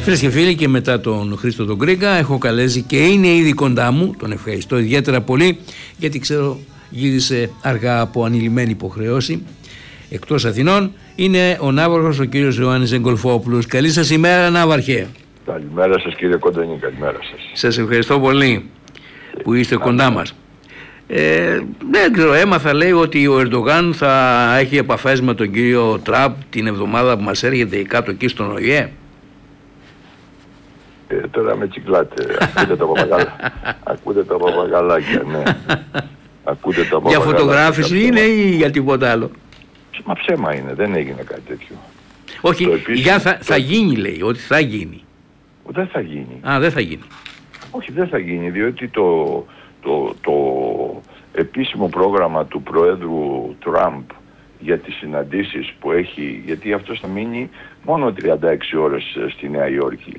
Φίλες και φίλοι, και μετά τον Χρήστο τον Γκρίγκα έχω καλέσει και είναι ήδη κοντά μου. Τον ευχαριστώ ιδιαίτερα πολύ, γιατί ξέρω γύρισε αργά από ανηλυμένη υποχρέωση εκτός Αθηνών. Είναι ο ναύαρχος ο κύριος Ιωάννης Εγκολφόπουλος. Καλή σας ημέρα, ναύαρχε. Καλημέρα σας κύριε Κοντονή, καλημέρα σας. Σας ευχαριστώ πολύ που είστε κοντά μας. Δεν ξέρω, έμαθα λέει ότι ο Ερντογάν θα έχει επαφές με τον κύριο Τραμπ την εβδομάδα που μας έρχεται κάτω εκεί στον ΟΗΕ. Τώρα με τσικλάτε, ακούτε τα παπαγαλάκια, ναι. Ακούτε τα παπαγαλάκια. Για φωτογράφηση είναι ή για τίποτα άλλο? Μα ψέμα είναι, δεν έγινε κάτι τέτοιο. Όχι, θα γίνει λέει, ότι θα γίνει. Δεν θα γίνει. Δεν θα γίνει. Όχι, δεν θα γίνει, διότι το επίσημο πρόγραμμα του Προέδρου Τραμπ για τις συναντήσεις που έχει, γιατί αυτός θα μείνει μόνο 36 ώρες στη Νέα Υόρκη.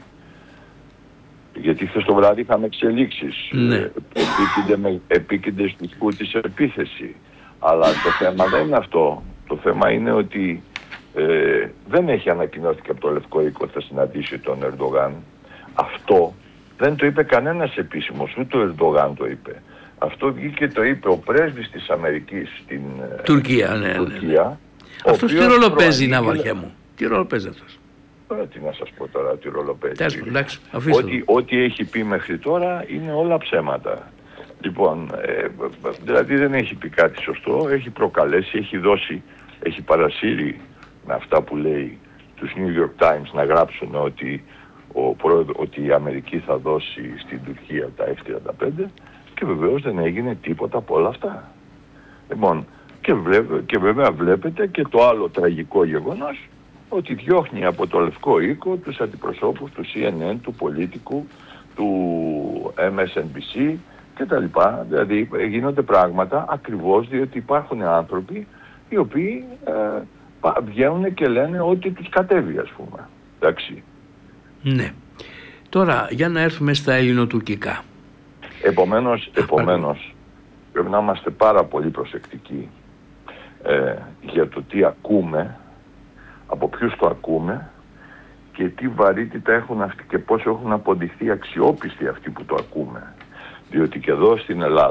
Γιατί χθες το βράδυ είχαμε εξελίξεις, ναι. επίκυνται στους Χούθης επίθεση. Αλλά το θέμα δεν είναι αυτό. Το θέμα είναι ότι δεν έχει ανακοινώσει από το Λευκό Οίκο ότι θα συναντήσει τον Ερντογάν. Αυτό δεν το είπε κανένας επίσημος, ούτε ο Ερντογάν το είπε. Αυτό βγήκε το είπε ο πρέσβης της Αμερικής στην Τουρκία. Ναι. Αυτός τι ρόλο παίζει, ναύαρχέ μου? Τι ρόλο παίζει αυτός? Τι να σας πω τώρα, τι ρόλο παίζει? Εντάξει, ό,τι έχει πει μέχρι τώρα είναι όλα ψέματα. Λοιπόν, δηλαδή δεν έχει πει κάτι σωστό, έχει προκαλέσει, έχει παρασύρει με αυτά που λέει τους New York Times να γράψουν ότι η Αμερική θα δώσει στην Τουρκία τα F-35 και βεβαίως δεν έγινε τίποτα από όλα αυτά. Λοιπόν, και βέβαια βλέπετε και το άλλο τραγικό γεγονός, ότι διώχνει από το Λευκό Οίκο τους αντιπροσώπους του CNN, του Πολίτικου, του MSNBC και τα λοιπά. Δηλαδή γίνονται πράγματα ακριβώς διότι υπάρχουν άνθρωποι οι οποίοι βγαίνουν και λένε ότι τους κατέβει, ας πούμε. Εντάξει. Ναι. Τώρα για να έρθουμε στα ελληνοτουρκικά. Επομένως πρέπει να είμαστε πάρα πολύ προσεκτικοί για το τι ακούμε, από ποιους το ακούμε και τι βαρύτητα έχουν αυτοί και πόσο έχουν αποδειχθεί αξιόπιστοι αυτοί που το ακούμε. Διότι και εδώ στην Ελλάδα